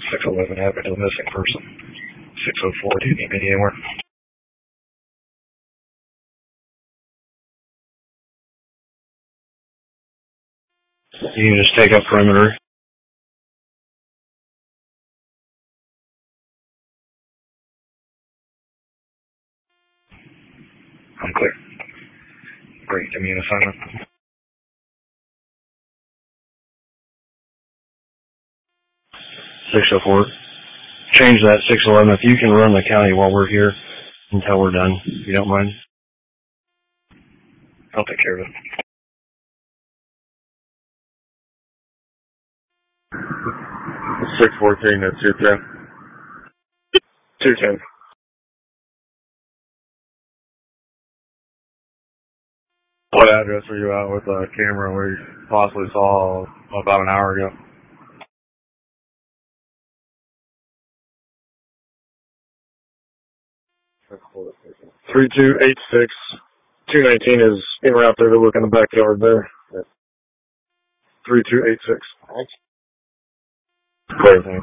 611 happened to a missing person. 604, do you need me anywhere? You can just take up perimeter. I'm clear. Great, give me an assignment. 604. Change that 611. If you can run the county while we're here until we're done, if you don't mind. I'll take care of it. 614 at 210. 210. What address were you out with a camera we possibly saw about an hour ago? That's 3286. 219 is en route there to look in the backyard there. 3286. Great, thanks.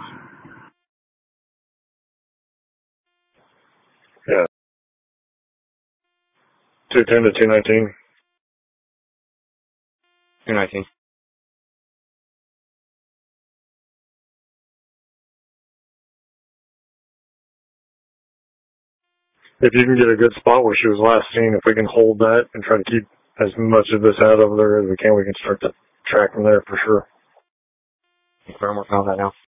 Yeah. 210 to 219. 219. If you can get a good spot where she was last seen, if we can hold that and try to keep as much of this out over there as we can start to track from there for sure. I'm working on that now.